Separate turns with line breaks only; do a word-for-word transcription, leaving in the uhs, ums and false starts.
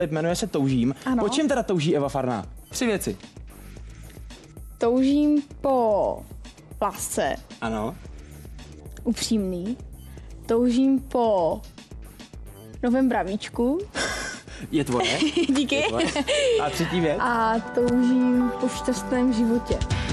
Jmenuje se Toužím.
Ano.
Po čem teda touží Eva Farná? Tři věci.
Toužím po lásce,
Ano.
upřímný. Toužím po novém bravíčku.
Je tvoje?
Díky.
Je tvoje. A třetí věc?
A toužím po šťastném životě.